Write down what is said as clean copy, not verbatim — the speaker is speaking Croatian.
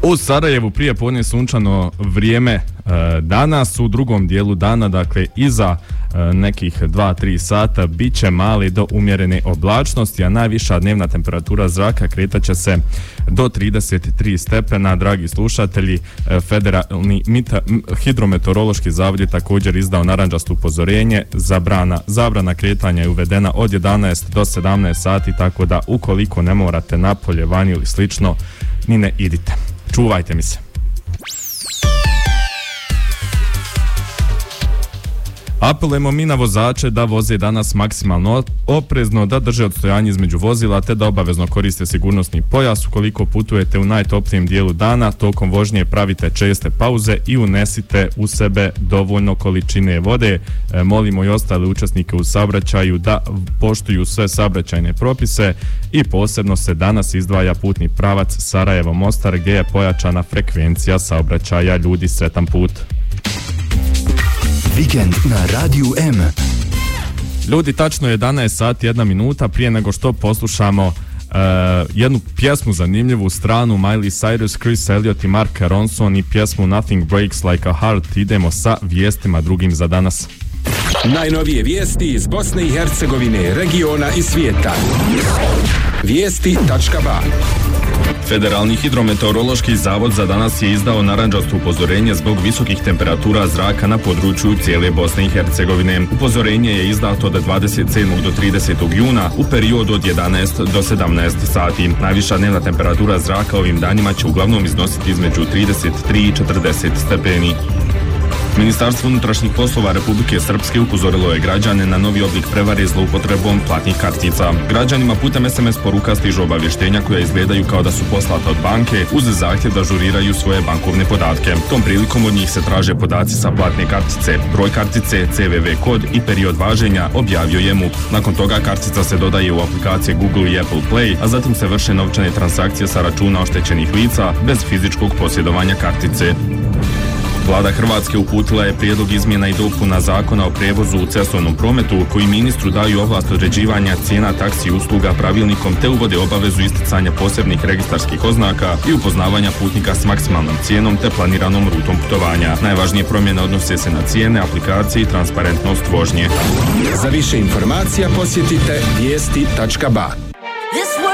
U Sarajevu prije podne sunčano vrijeme danas, u drugom dijelu dana, dakle iza nekih 2-3 sata, bit će mali do umjerene oblačnosti, a najviša dnevna temperatura zraka kretaće se do 33 stepena. Dragi slušatelji, Federalni hidrometeorološki zavod je također izdao narandžasto upozorenje, zabrana kretanja je uvedena od 11 do 17 sati, tako da ukoliko ne morate napolje, vani ili slično, ni ne idite. Čuvajte mi se. Apelujemo mi na vozače da voze danas maksimalno oprezno, da drže odstojanje između vozila, te da obavezno koriste sigurnosni pojas. Ukoliko putujete u najtoplijem dijelu dana, tokom vožnje pravite česte pauze i unesite u sebe dovoljno količine vode. Molimo i ostale učesnike u saobraćaju da poštuju sve saobraćajne propise i posebno se danas izdvaja putni pravac Sarajevo-Mostar, gdje je pojačana frekvencija saobraćaja. Ljudi, sretan put. Vikend na Radiju M. Ljudi, tačno je 11 sati 1 minuta. Prije nego što poslušamo jednu pjesmu zanimljivu stranu Miley Cyrus, Chris Elliott i Mark Ronson i pjesmu Nothing Breaks Like a Heart, idemo sa vijestima drugim za danas. Najnovije vijesti iz Bosne i Hercegovine, regiona i svijeta. Vijesti.ba. Federalni hidrometeorološki zavod za danas je izdao narandžasto upozorenje zbog visokih temperatura zraka na području cijele Bosne i Hercegovine. Upozorenje je izdato od 27. do 30. juna u periodu od 11 do 17 sati. Najviša dnevna temperatura zraka ovim danima će uglavnom iznositi između 33 i 40 stepeni. Ministarstvo unutrašnjih poslova Republike Srpske upozorilo je građane na novi oblik prevare zloupotrebom platnih kartica. Građanima putem SMS poruka stižu obavještenja koja izgledaju kao da su poslata od banke uz zahtjev da ažuriraju svoje bankovne podatke. Tom prilikom od njih se traže podaci sa platne kartice, broj kartice, CVV kod i period važenja, objavio je MUP. Nakon toga kartica se dodaje u aplikacije Google i Apple Play, a zatim se vrše novčane transakcije sa računa oštećenih lica bez fizičkog posjedovanja kartice. Vlada Hrvatske uputila je prijedlog izmjena i dopuna zakona o prijevozu u cestovnom prometu koji ministru daju ovlast određivanja cijena taksi usluga pravilnikom te uvode obavezu isticanja posebnih registarskih oznaka i upoznavanja putnika s maksimalnom cijenom te planiranom rutom putovanja. Najvažnije promjene odnose se na cijene, aplikacije i transparentnost vožnje. Za više informacija posjetite vijesti.ba.